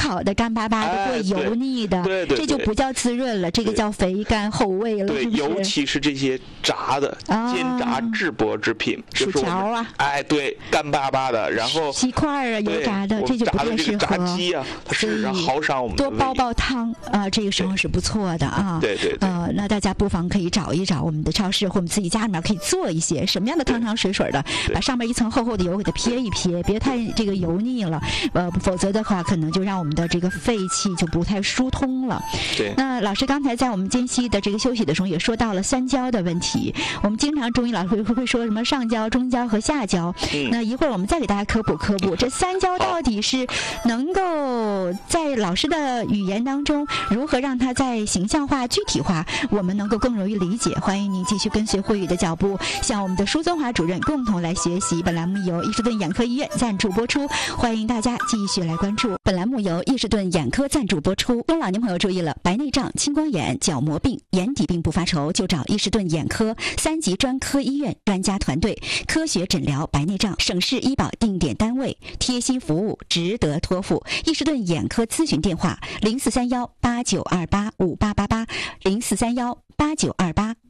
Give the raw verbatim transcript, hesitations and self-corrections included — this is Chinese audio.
烤的干巴巴的、 哎、 过油腻的， 对对对， 这就不叫滋润了，这个叫肥甘厚味了。 对， 是不是尤其是这些炸的、 啊、 煎炸制薄之品， 薯条啊， 哎，对，干巴巴的，然后鸡块啊，油炸的，这就不太适合。 炸鸡啊，它事实上好伤我们的胃。 多煲煲汤啊，这个时候是不错的啊。 对对对。 呃，那大家不妨可以找一找我们的超市或我们自己家里面可以做一些什么样的汤汤水水的，把上面一层厚厚的油给它撇一撇，别太这个油腻了，呃，否则的话可能就让我们的这个肺气就不太疏通了。 对。 那老师刚才在我们间隙的这个休息的时候也说到了三焦的问题，我们经常中医老师会会说什么上焦、中焦和下焦。嗯。那一会儿我们再给大家科普科普，这三焦到底是能够在老师的语言当中如何让它在形象化、具体化，我们能够更容易理解。欢迎您继续跟随慧宇的脚步，向我们的舒宗华主任共同来学习。本栏目由伊士顿眼科医院赞助播出，欢迎大家继续来关注。本栏目由伊士顿眼科赞助播出。中老年朋友注意了，白内障、青光眼、角膜病、眼底病不发愁，就找伊士顿眼科三级专科医院专家团队，科学诊疗白内障，省市医保定点单位，贴心服务，值得托付。伊士顿眼科咨询电话：零四三幺八九二八五八八八，零四三幺八九二八